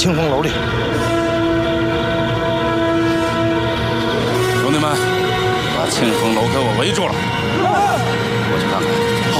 清风楼里。 兄弟们，把清风楼给我围住了，我去看看。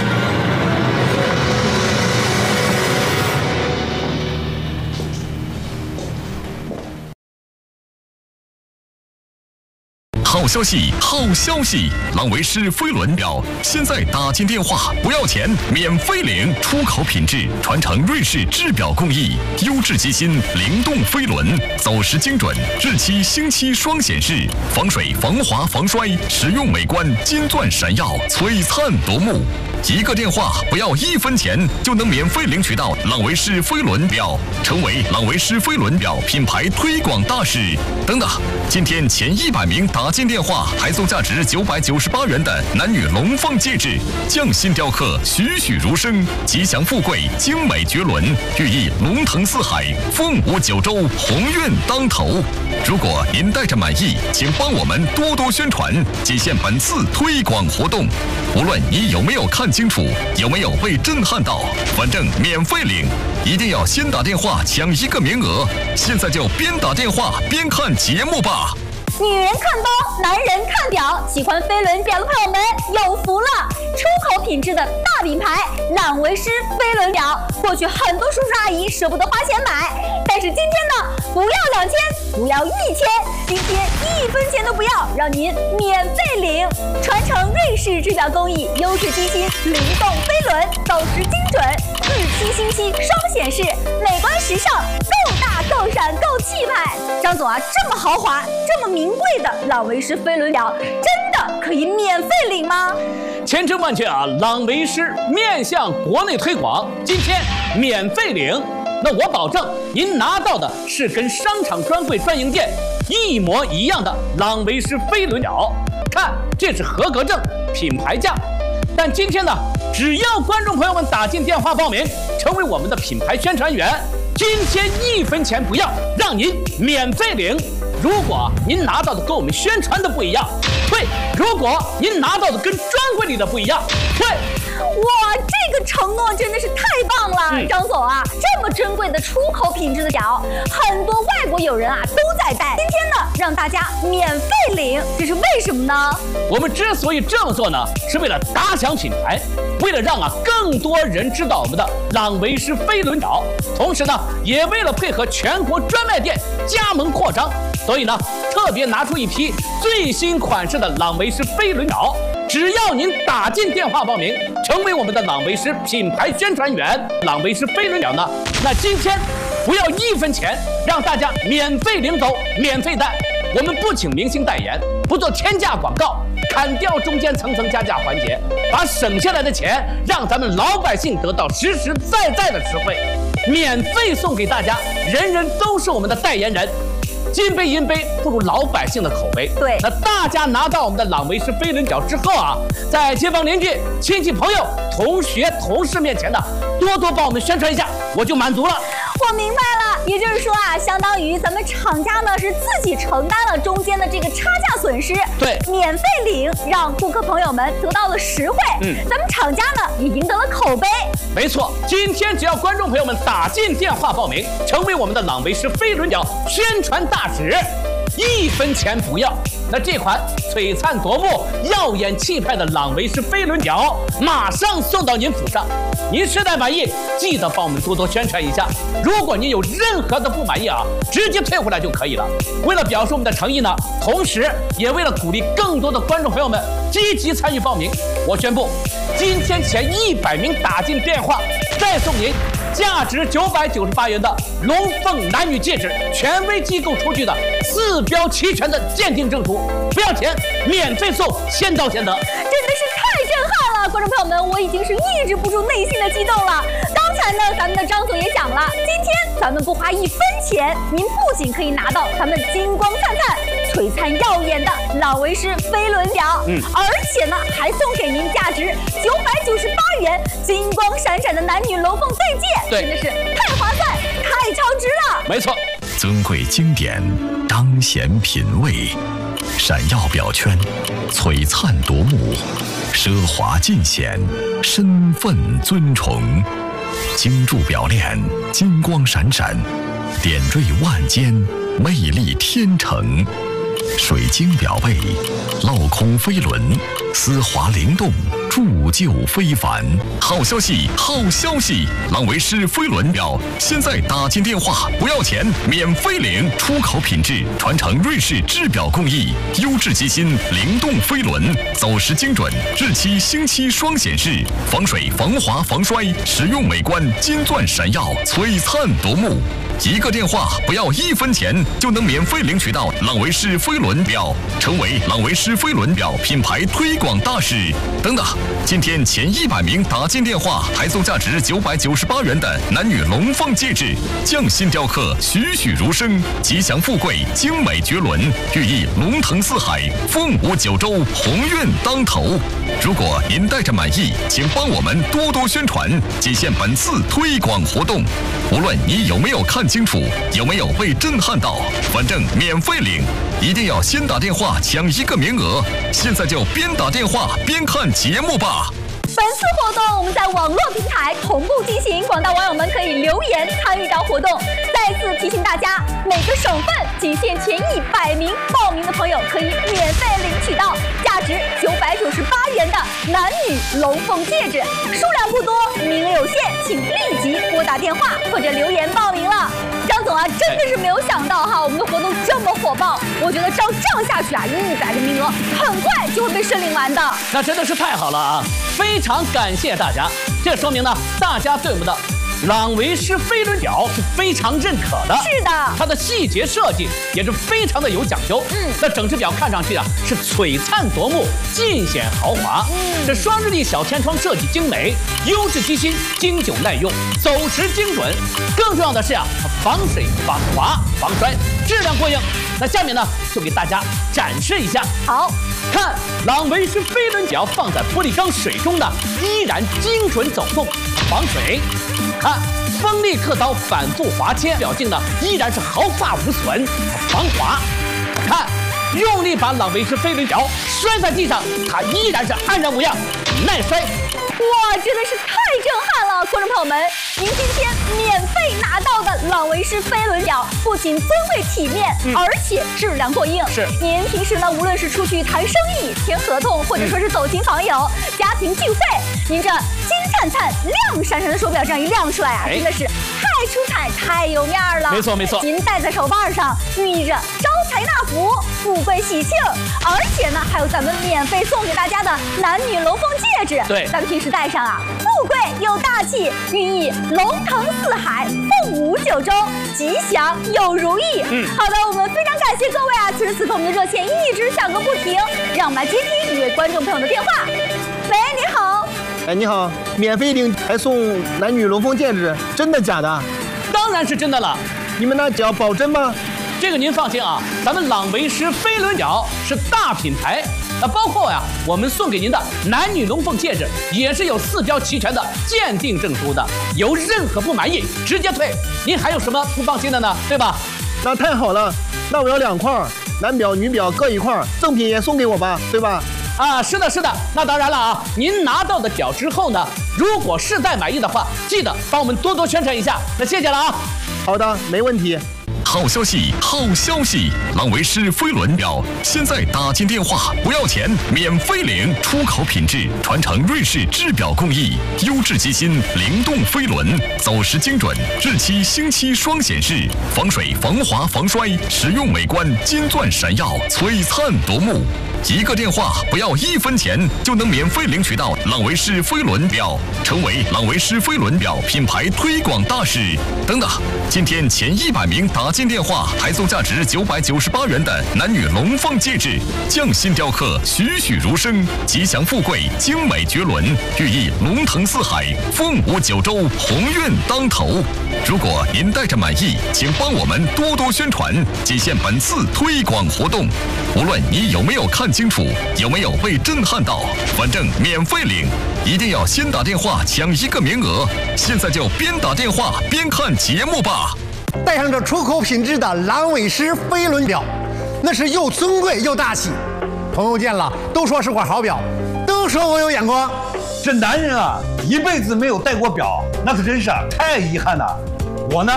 好消息，好消息！朗维诗飞轮表现在打进电话不要钱，免费领，出口品质，传承瑞士制表工艺，优质机芯，灵动飞轮，走时精准，日期星期双显示，防水、防滑、防摔，实用美观，金钻闪耀，璀璨夺目。一个电话不要1分钱，就能免费领取到朗维诗飞轮表，成为朗维诗飞轮表品牌推广大使。等等，今天前100名打进电话，还送价值998元的男女龙凤戒指，匠心雕刻，栩栩如生，吉祥富贵，精美绝伦，寓意龙腾四海，凤舞九州，鸿运当头。如果您带着满意，请帮我们多多宣传，仅限本次推广活动。无论你有没有看清楚，有没有被震撼到，反正免费领，一定要先打电话抢1个名额。现在就边打电话边看节目吧。 女人看包，男人看表，喜欢飞轮表的朋友们有福了！出口品质的大品牌朗维诗飞轮表，过去很多叔叔阿姨舍不得花钱买，但是今天呢，不要2000，不要1000，今天1分钱都不要，让您免费领！传承瑞士制表工艺，优质机芯，灵动飞轮，走时精准，日期星期双显示，美观时尚，够大够闪够气派。张总啊，这么豪华，这么名贵的朗维诗飞轮表，真的可以免费领吗？ 千真万确啊！朗维诗面向国内推广，今天免费领。那我保证，您拿到的是跟商场专柜专营店一模一样的朗维诗飞轮表。看，这是合格证，品牌价。但今天呢，只要观众朋友们打进电话报名，成为我们的品牌宣传员，今天1分钱不要，让您免费领。如果您拿到的跟我们宣传的不一样，退；如果您拿到的跟专柜里的不一样，退。 哇，这个承诺真的是太棒了，张总啊，这么珍贵的出口品质的表，很多外国友人啊都在戴。今天呢，让大家免费领，这是为什么呢？ 我们之所以这么做呢，是为了打响品牌，为了让更多人知道我们的朗维诗飞轮表，同时呢，也为了配合全国专卖店加盟扩张，所以呢，特别拿出一批最新款式的朗维诗飞轮表。只要您打进电话报名，成为我们的朗维诗品牌宣传员，朗维诗飞轮表呢，那今天不要1分钱，让大家免费领走，免费戴。我们不请明星代言，不做天价广告，砍掉中间层层加价环节，把省下来的钱让咱们老百姓得到实实在在的实惠，免费送给大家，人人都是我们的代言人。金杯银杯不如老百姓的口碑。 对， 那大家拿到我们的朗维诗飞轮表之后啊，在街坊邻居、亲戚朋友、同学、同事面前呢，多多帮我们宣传一下，我就满足了。 我明白了，也就是说啊，相当于咱们厂家呢是自己承担了中间的这个差价损失， 对， 免费领，让顾客朋友们得到了实惠，咱们厂家呢也赢得了口碑。 没错，今天只要观众朋友们打进电话报名，成为我们的朗维诗飞轮表宣传大使，1分钱不要。那这款璀璨夺目、耀眼气派的朗维诗飞轮表马上送到您府上。您实在满意，记得帮我们多多宣传一下。如果您有任何的不满意啊，直接退回来就可以了。为了表示我们的诚意呢，同时也为了鼓励更多的观众朋友们积极参与报名，我宣布，今天前100名打进电话，再送您价值998元的龙凤男女戒指，权威机构出具的4标齐全的鉴定证书，不要钱，免费送，先到先得。 真的是太震撼了，观众朋友们，我已经是抑制不住内心的激动了。刚才呢，咱们的张总也讲了，今天咱们不花1分钱，您不仅可以拿到咱们金光灿灿、璀璨耀眼的朗维诗飞轮表，而且呢，还送给您价值998元、金光闪闪的男女龙凤对戒， 对， 真的是太划算、太超值了。 没错， 尊贵经典，当显品味，闪耀表圈，璀璨夺目，奢华尽显，身份尊崇。精铸表链，金光闪闪， 点缀万间，魅力天成。水晶表背，镂空飞轮，丝滑灵动，铸就非凡。好消息，好消息！朗维诗飞轮表现在打进电话不要钱，免费领，出口品质，传承瑞士制表工艺，优质机芯，灵动飞轮，走时精准，日期星期双显示，防水、防滑、防摔，实用美观，金钻闪耀，璀璨夺目。一个电话不要1分钱，就能免费领取到朗维诗飞轮表，成为朗维诗飞轮表品牌推广大使。等等，今天前100名打进电话，还送价值998元的男女龙凤戒指，匠心雕刻，栩栩如生，吉祥富贵，精美绝伦，寓意龙腾四海，凤舞九州，鸿运当头。如果您带着满意，请帮我们多多宣传，仅限本次推广活动。无论你有没有看清楚，有没有被震撼到，反正免费领，一定要先打电话抢1个名额。现在就边打电话边看节目吧。 本次活动我们在网络平台同步进行，广大网友们可以留言参与到活动。再次提醒大家，每个省份仅限前100名报名的朋友可以免费领取到价值998元的男女龙凤戒指，数量不多，名额有限，请立即拨打电话或者留言报名了。张总啊，真的是没有想到哈，我们的活动这么火爆，我觉得照这样下去啊，100个名额很快就会被申领完的。 那真的是太好了啊！非常感谢大家，这说明呢，大家对我们的朗维诗飞轮表是非常认可的。 是的， 它的细节设计也是非常的有讲究。那整只表看上去啊是璀璨夺目，尽显豪华。这双日历小天窗设计精美，优质机芯，经久耐用，走时精准。更重要的是啊，它防水、防滑、防摔，质量过硬。那下面呢，就给大家展示一下。 好， 看朗维诗飞轮表放在玻璃缸水中呢，依然精准走动，防水。看锋利刻刀反复划切，表径呢依然是毫发无损，防滑。看用力把朗维诗飞轮表摔在地上，它依然是安然无恙，耐摔。 哇，真的是太震撼了！观众朋友们，您今天免费拿到的朗维诗飞轮表，不仅尊贵体面，而且质量过硬。 是， 您平时呢，无论是出去谈生意、签合同，或者说是走亲访友、家庭聚会，您这金灿灿、亮闪闪的手表这样一亮出来啊，真的是太出彩、太有面儿了。 没错没错， 您戴在手腕上，寓意着招财纳福、富贵喜庆，而且呢，还有咱们免费送给大家的男女龙凤戒指。 对， 咱们平时戴上啊，富贵又大气，寓意龙腾四海，凤舞九州，吉祥又如意。好的，我们非常感谢各位啊，此时此刻我们的热线一直响个不停，让我们来接听一位观众朋友的电话。喂，你好。 哎，你好，免费领还送男女龙凤戒指，真的假的？ 当然是真的了。 你们那叫保真吗？ 这个您放心啊，咱们朗维诗飞轮表是大品牌。那包括呀，我们送给您的男女龙凤戒指也是有4标齐全的鉴定证书的，有任何不满意直接退。您还有什么不放心的呢？对吧？ 那太好了，那我要2块，男表女表各1块，赠品也送给我吧，对吧？ 啊，是的，是的。那当然了啊，您拿到的表之后呢，如果实在满意的话，记得帮我们多多宣传一下。那谢谢了啊。 好的，没问题。 好消息，好消息！朗维诗飞轮表现在打进电话不要钱，免费领，出口品质，传承瑞士制表工艺，优质机芯，灵动飞轮，走时精准，日期星期双显示，防水、防滑、防摔，实用美观，金钻闪耀，璀璨夺目。一个电话不要1分钱，就能免费领取到朗维诗飞轮表，成为朗维诗飞轮表品牌推广大使。等等，今天前100名打进电话，还送价值998元的男女龙凤戒指，匠心雕刻，栩栩如生，吉祥富贵，精美绝伦，寓意龙腾四海，凤舞九州，鸿运当头。如果您带着满意，请帮我们多多宣传，仅限本次推广活动。无论你有没有看清楚，有没有被震撼到，反正免费领，一定要先打电话抢1个名额。现在就边打电话边看节目吧。 戴上这出口品质的朗维诗飞轮表，那是又尊贵又大气。朋友见了都说是块好表，都说我有眼光。 这男人啊，一辈子没有戴过表，那可真是太遗憾了。我呢，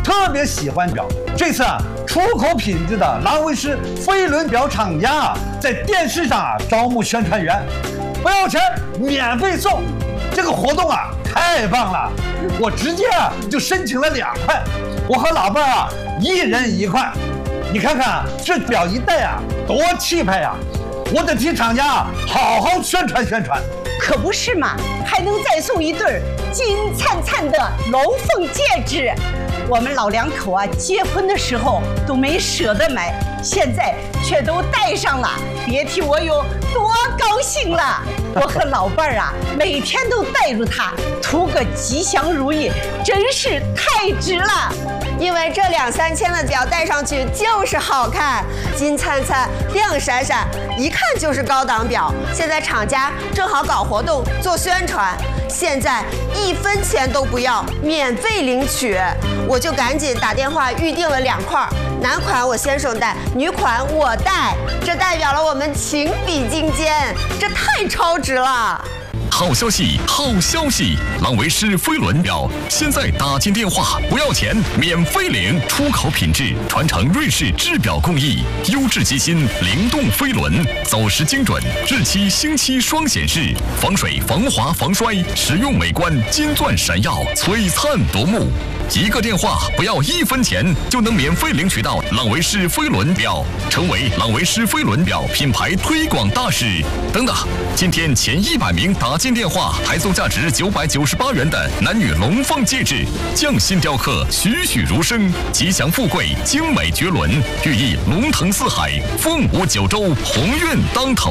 特别喜欢表。这次啊，出口品质的郎威诗飞轮表厂家啊，在电视上啊招募宣传员，不要钱，免费送。这个活动啊太棒了，我直接啊就申请了2块，我和老伴儿啊1人1块。你看看啊，这表一戴啊多气派呀！我得替厂家啊好好宣传宣传。 可不是嘛，还能再送1对金灿灿的龙凤戒指。我们老两口啊，结婚的时候都没舍得买，现在却都戴上了，别提我有多高兴了。我和老伴儿啊，每天都带着它，图个吉祥如意，真是太值了。 因为这2、3千的表戴上去就是好看，金灿灿、亮闪闪，一看就是高档表。现在厂家正好搞活动做宣传，现在1分钱都不要，免费领取。我就赶紧打电话预定了2块，男款我先生戴，女款我戴，这代表了我们情比金坚，这太超值了。 好消息，好消息！郎威诗飞轮表现在打进电话不要钱，免费领，出口品质，传承瑞士制表工艺，优质机芯，灵动飞轮，走时精准，日期星期双显示，防水、防滑、防摔，实用美观，金钻闪耀，璀璨夺目。一个电话不要1分钱，就能免费领取到郎威诗飞轮表，成为郎威诗飞轮表品牌推广大使。等等，今天前100名打进电话还送价值998元的男女龙凤戒指，匠心雕刻，栩栩如生，吉祥富贵，精美绝伦，寓意龙腾四海，凤舞九州，鸿运当头。